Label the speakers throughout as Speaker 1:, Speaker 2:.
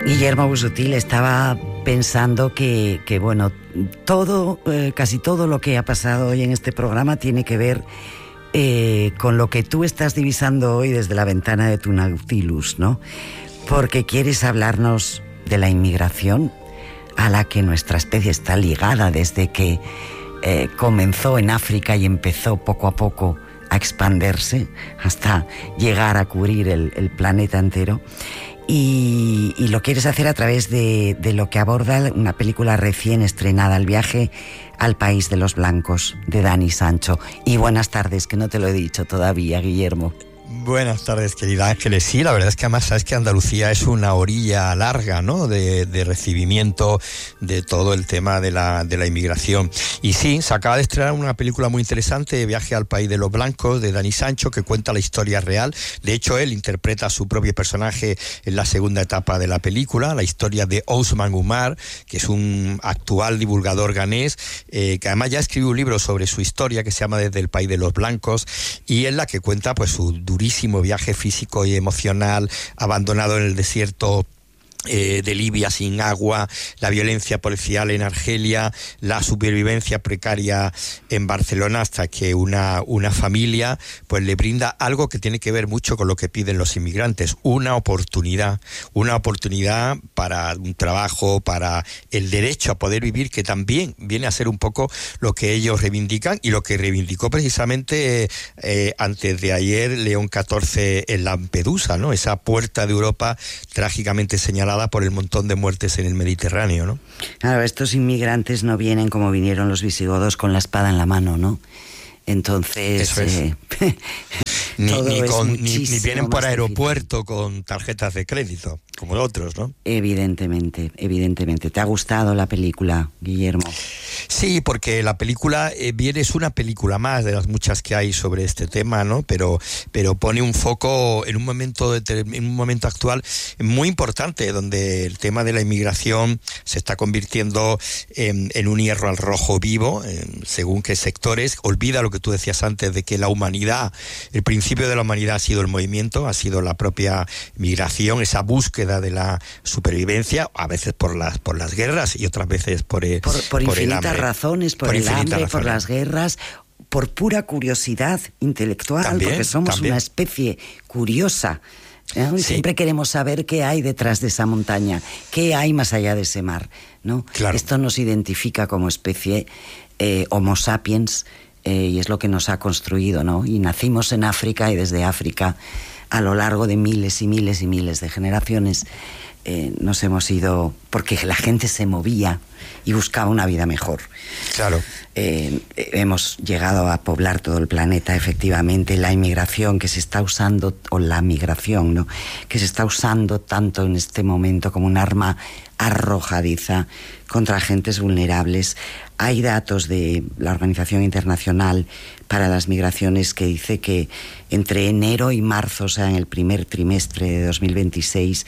Speaker 1: Guillermo Busutil, estaba pensando que bueno, casi todo lo que ha pasado hoy en este programa tiene que ver con lo que tú estás divisando hoy desde la ventana de tu Nautilus, ¿no? Porque quieres hablarnos de la inmigración a la que nuestra especie está ligada desde que comenzó en África y empezó poco a poco a expandirse hasta llegar a cubrir el planeta entero. Y lo quieres hacer a través de lo que aborda una película recién estrenada, El viaje al país de los blancos, de Dani Sancho. Y buenas tardes, que no te lo he dicho todavía, Guillermo.
Speaker 2: Buenas tardes, querida Ángeles. Sí, la verdad es que además sabes que Andalucía es una orilla larga, ¿no?, de recibimiento de todo el tema de la inmigración. Y sí, se acaba de estrenar una película muy interesante, Viaje al país de los blancos, de Dani Sancho, que cuenta la historia real. De hecho, él interpreta a su propio personaje en la segunda etapa de la película, la historia de Ousmane Oumar, que es un actual divulgador ghanés, que además ya escribió un libro sobre su historia que se llama Desde el país de los blancos, y es la que cuenta pues su durísimo viaje físico y emocional, abandonado en el desierto de Libia sin agua, la violencia policial en Argelia, la supervivencia precaria en Barcelona, hasta que una familia pues le brinda algo que tiene que ver mucho con lo que piden los inmigrantes, una oportunidad para un trabajo, para el derecho a poder vivir, que también viene a ser un poco lo que ellos reivindican y lo que reivindicó precisamente antes de ayer León XIV en Lampedusa, ¿no? Esa puerta de Europa trágicamente señalada por el montón de muertes en el Mediterráneo, ¿no?
Speaker 1: Claro, estos inmigrantes no vienen como vinieron los visigodos con la espada en la mano, ¿no? Entonces... Eso es.
Speaker 2: ni vienen por aeropuerto con tarjetas de crédito, como otros, ¿no? Evidentemente.
Speaker 1: ¿Te ha gustado la película, Guillermo?
Speaker 2: Sí, porque la película es una película más de las muchas que hay sobre este tema, ¿no? Pero pone un foco en un momento actual muy importante, donde el tema de la inmigración se está convirtiendo en un hierro al rojo vivo, según qué sectores. Olvida lo que tú decías antes de que la humanidad, el principio de la humanidad ha sido el movimiento, ha sido la propia migración, esa búsqueda de la supervivencia, a veces por las guerras y otras veces por
Speaker 1: infinitas razones, por el hambre, por las guerras, por pura curiosidad intelectual, también, porque somos una especie curiosa. Sí. Siempre queremos saber qué hay detrás de esa montaña, qué hay más allá de ese mar, ¿no? Claro. Esto nos identifica como especie Homo sapiens, y es lo que nos ha construido, ¿no? Y nacimos en África, y desde África, a lo largo de miles y miles y miles de generaciones, nos hemos ido porque la gente se movía y buscaba una vida mejor.
Speaker 2: Claro.
Speaker 1: Hemos llegado a poblar todo el planeta, efectivamente. La inmigración que se está usando, o la migración, ¿no?, que se está usando tanto en este momento como un arma arrojadiza contra agentes vulnerables. Hay datos de la Organización Internacional para las Migraciones que dice que entre enero y marzo, o sea, en el primer trimestre de 2026,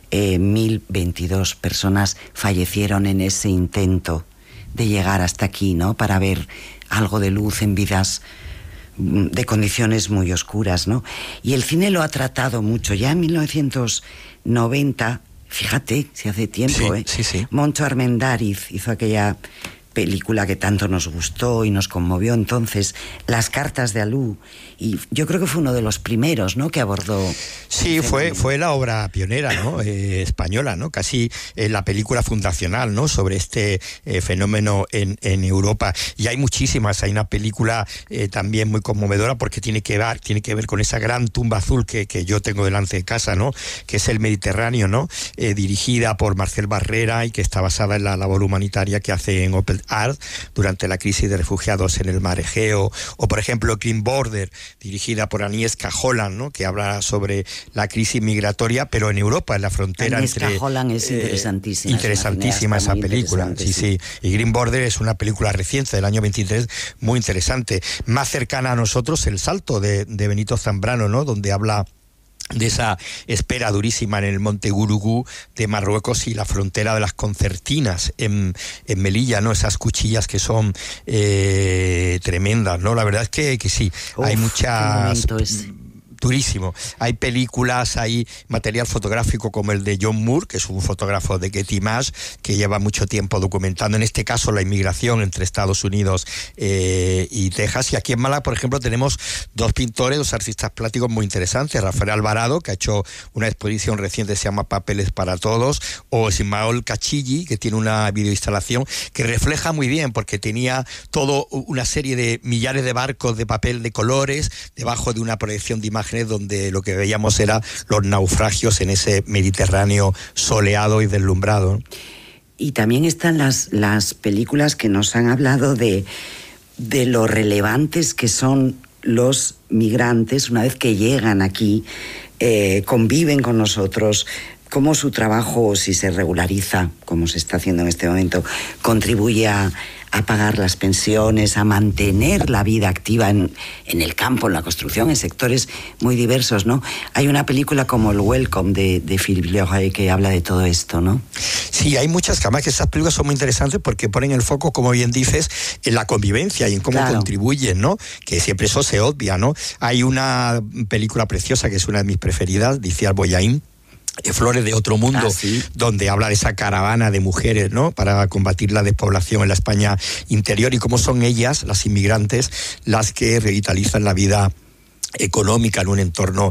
Speaker 1: 1.022 personas fallecieron en ese intento de llegar hasta aquí, ¿no?, para ver algo de luz en vidas de condiciones muy oscuras, ¿no? Y el cine lo ha tratado mucho. Ya en 1990, fíjate, si hace tiempo,
Speaker 2: sí.
Speaker 1: Moncho Armendáriz hizo aquella película que tanto nos gustó y nos conmovió entonces, Las cartas de Alú, y yo creo que fue uno de los primeros, ¿no?, que abordó.
Speaker 2: Sí, fue la obra pionera, ¿no?, española, ¿no?, casi la película fundacional, ¿no?, sobre este fenómeno en Europa. Y hay muchísimas. Hay una película también muy conmovedora porque tiene que ver con esa gran tumba azul que yo tengo delante de casa, ¿no?, que es el Mediterráneo, ¿no?, dirigida por Marcel Barrera y que está basada en la labor humanitaria que hace en Open Art durante la crisis de refugiados en el mar Egeo. O, por ejemplo, Green Border, dirigida por Agnieszka Holland, ¿no?, que habla sobre la crisis migratoria, pero en Europa, en la frontera
Speaker 1: Agnieszka Holland es interesantísima.
Speaker 2: Interesantísima esa película. Sí. Y Green Border es una película reciente del año 23, muy interesante. Más cercana a nosotros, El salto de Benito Zambrano, ¿no?, donde habla de esa espera durísima en el Monte Gurugú de Marruecos y la frontera de las concertinas en Melilla, ¿no? Esas cuchillas que son tremendas, ¿no? La verdad es que sí, hay muchas... durísimo. Hay películas, hay material fotográfico como el de John Moore, que es un fotógrafo de Getty Images, que lleva mucho tiempo documentando, en este caso, la inmigración entre Estados Unidos y Texas. Y aquí en Málaga, por ejemplo, tenemos dos pintores, dos artistas plásticos muy interesantes. Rafael Alvarado, que ha hecho una exposición reciente que se llama Papeles para Todos, o Ismael Cachilli, que tiene una videoinstalación que refleja muy bien, porque tenía todo una serie de millares de barcos de papel de colores debajo de una proyección de imágenes donde lo que veíamos era los naufragios en ese Mediterráneo soleado y deslumbrado.
Speaker 1: Y también están las películas que nos han hablado de lo relevantes que son los migrantes una vez que llegan aquí, conviven con nosotros, cómo su trabajo, si se regulariza, como se está haciendo en este momento, contribuye a pagar las pensiones, a mantener la vida activa en el campo, en la construcción, en sectores muy diversos, ¿no? Hay una película como El Welcome de Philippe Legray que habla de todo esto, ¿no?
Speaker 2: Sí, hay muchas, además que esas películas son muy interesantes porque ponen el foco, como bien dices, en la convivencia y en cómo contribuyen, ¿no? Que siempre eso se obvia, ¿no? Hay una película preciosa que es una de mis preferidas, de Iciar Boyain, Flores de otro mundo, ¿sí? Donde habla de esa caravana de mujeres, ¿no? Para combatir la despoblación en la España interior y cómo son ellas, las inmigrantes, las que revitalizan la vida económica en un entorno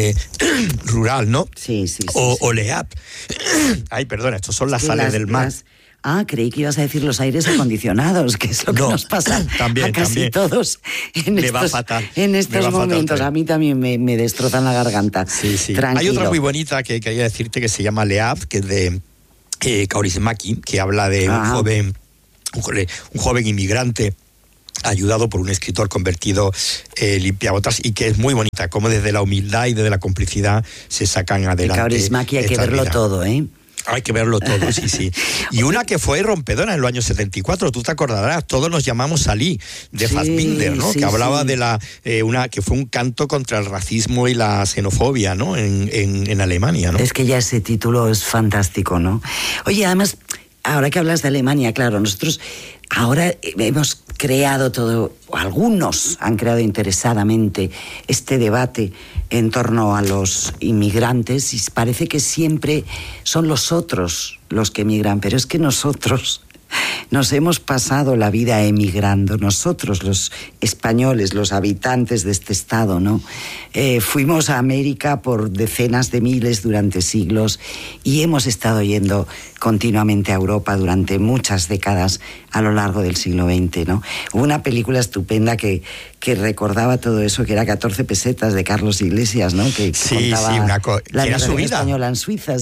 Speaker 2: rural, ¿no?
Speaker 1: Sí.
Speaker 2: O LEAP. Ay, perdona, estos son las sales del mar.
Speaker 1: Creí que ibas a decir los aires acondicionados, que es lo que nos pasa a casi todos en estos momentos. A mí también me destrozan la garganta.
Speaker 2: Sí.
Speaker 1: Tranquilo.
Speaker 2: Hay otra muy bonita que quería decirte que se llama Leab, que es de Kaurismäki, que habla de un joven inmigrante ayudado por un escritor convertido limpiabotas, y que es muy bonita, como desde la humildad y desde la complicidad se sacan adelante.
Speaker 1: Kaurismäki hay que verlo todo, ¿eh?
Speaker 2: Hay que verlo todo, sí. Y una que fue rompedora en los años 74, tú te acordarás, Todos nos llamamos Ali, de Fassbinder, ¿no? Que hablaba de que fue un canto contra el racismo y la xenofobia, ¿no? En Alemania, ¿no?
Speaker 1: Es que ya ese título es fantástico, ¿no? Oye, además, ahora que hablas de Alemania, claro, nosotros ahora hemos creado todo, o algunos han creado interesadamente este debate en torno a los inmigrantes, y parece que siempre son los otros los que emigran, pero es que nosotros nos hemos pasado la vida emigrando, nosotros los españoles, los habitantes de este estado, ¿no? Fuimos a América por decenas de miles durante siglos y hemos estado yendo continuamente a Europa durante muchas décadas a lo largo del siglo XX, ¿no? Hubo una película estupenda que recordaba todo eso, que era 14 pesetas, de Carlos Iglesias, ¿no? Que contaba la vida española en Suiza,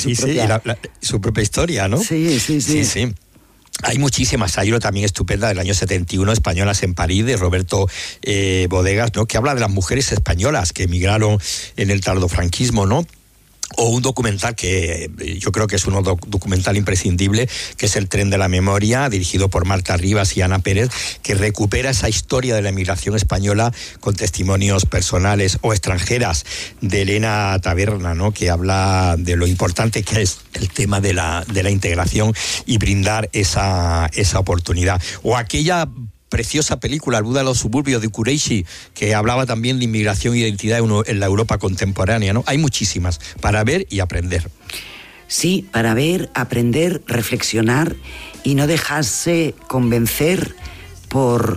Speaker 2: su propia historia, ¿no?
Speaker 1: Sí.
Speaker 2: Hay muchísimas, hay una también estupenda del año 71, Españolas en París, de Roberto Bodegas, ¿no? Que habla de las mujeres españolas que emigraron en el tardofranquismo, ¿no? O un documental que yo creo que es un documental imprescindible, que es El tren de la memoria, dirigido por Marta Rivas y Ana Pérez, que recupera esa historia de la emigración española con testimonios personales o extranjeras, de Elena Taberna, ¿no? Que habla de lo importante que es el tema de la integración y brindar esa oportunidad. O aquella preciosa película, El Buda de los suburbios, de Kureishi, que hablaba también de inmigración e identidad en la Europa contemporánea, ¿no? Hay muchísimas para ver y aprender.
Speaker 1: Sí, para ver, aprender, reflexionar y no dejarse convencer por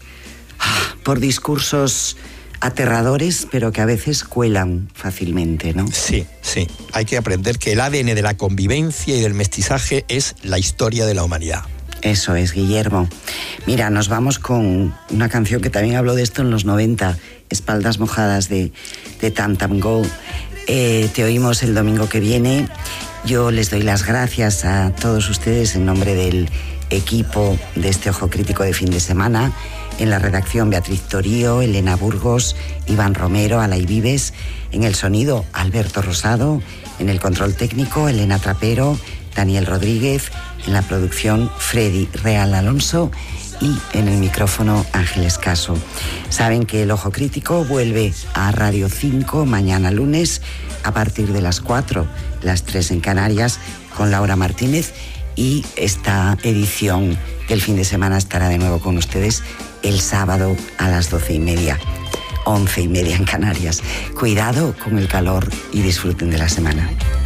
Speaker 1: discursos aterradores, pero que a veces cuelan fácilmente, ¿no?
Speaker 2: Sí. Hay que aprender que el ADN de la convivencia y del mestizaje es la historia de la humanidad.
Speaker 1: Eso es, Guillermo. Mira, nos vamos con una canción que también habló de esto en los 90, Espaldas mojadas de Tam Tam Go. Te oímos el domingo que viene. Yo les doy las gracias a todos ustedes en nombre del equipo de este Ojo Crítico de fin de semana. En la redacción, Beatriz Torío, Elena Burgos, Iván Romero, Alay Vives. En el sonido, Alberto Rosado. En el control técnico, Elena Trapero, Daniel Rodríguez. En la producción, Freddy Real Alonso, y en el micrófono, Ángeles Caso. Saben que el Ojo Crítico vuelve a Radio 5 mañana lunes a partir de las 4, las 3 en Canarias, con Laura Martínez, y esta edición del fin de semana estará de nuevo con ustedes el sábado a las 12:30. 11:30 en Canarias. Cuidado con el calor y disfruten de la semana.